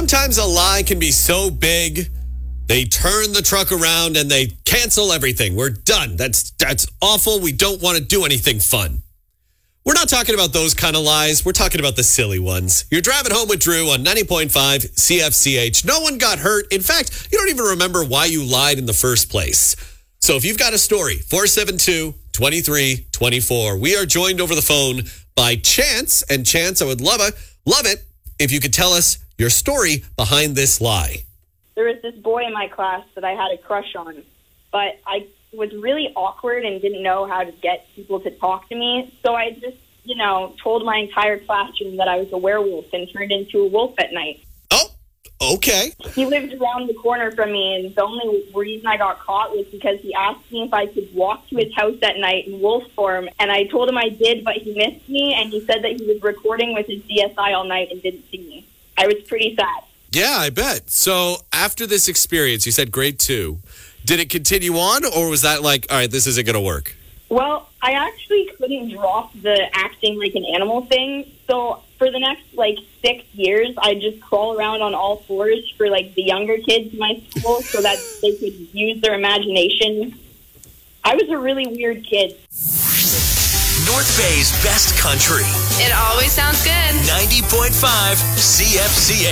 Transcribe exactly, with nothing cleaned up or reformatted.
Sometimes a lie can be so big, they turn the truck around and they cancel everything. We're done. That's that's awful. We don't want to do anything fun. We're not talking about those kind of lies. We're talking about the silly ones. You're driving home with Drew on ninety point five C F C H. No one got hurt. In fact, you don't even remember why you lied in the first place. So if you've got a story, four seven two, two three two four. We are joined over the phone by Chance. And Chance, I would love it, love it if you could tell us your story behind this lie. There was this boy in my class that I had a crush on, but I was really awkward and didn't know how to get people to talk to me. So I just, you know, told my entire classroom that I was a werewolf and turned into a wolf at night. Oh, okay. He lived around the corner from me, and the only reason I got caught was because he asked me if I could walk to his house at night in wolf form, and I told him I did, but he missed me, and he said that he was recording with his D S I all night and didn't see me. I was pretty sad. Yeah, I bet. So after this experience, you said grade two, did it continue on, or was that like, all right, this isn't going to work? Well, I actually couldn't drop the acting like an animal thing. So for the next, like, six years, I just crawl around on all fours for, like, the younger kids in my school so that they could use their imagination. I was a really weird kid. North Bay's best country. It always sounds good. ninety point five C F C A.